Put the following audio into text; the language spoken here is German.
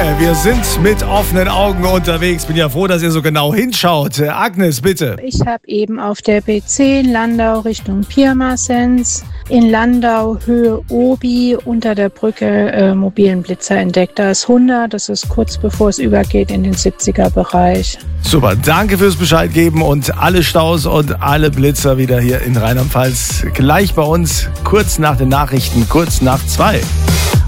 Wir sind mit offenen Augen unterwegs. Bin ja froh, dass ihr so genau hinschaut. Agnes, bitte. Ich habe eben auf der B10 Landau Richtung Pirmasens in Landau Höhe Obi unter der Brücke mobilen Blitzer entdeckt. Da ist 100, das ist kurz bevor es übergeht in den 70er-Bereich. Super, danke fürs Bescheid geben und alle Staus und alle Blitzer wieder hier in Rheinland-Pfalz gleich bei uns, kurz nach den Nachrichten, kurz nach 2.